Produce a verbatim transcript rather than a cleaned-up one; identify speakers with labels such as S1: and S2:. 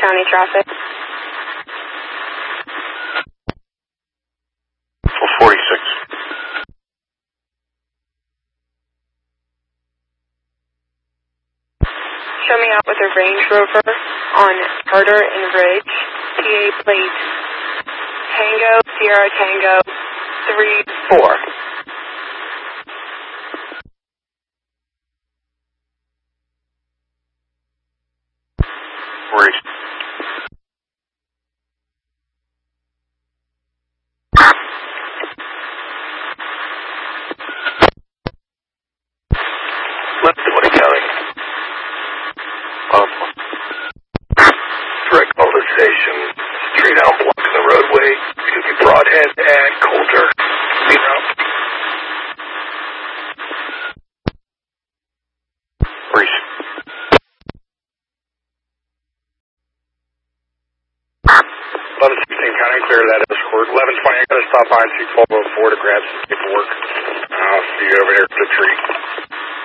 S1: County traffic.
S2: four forty-six.
S1: Show me out with a Range Rover on Carter and Ridge, P A plate Tango, Sierra Tango, three four.
S2: Worries. Left twenty County. Um, direct call to station. Straight out blocking the roadway. Excuse me, Broadhead and Coulter. You know. Worries. eleven sixteen County, clear that escort. eleven twenty, I gotta stop by and see twelve oh four to grab some paperwork. I'll see you over here at the tree.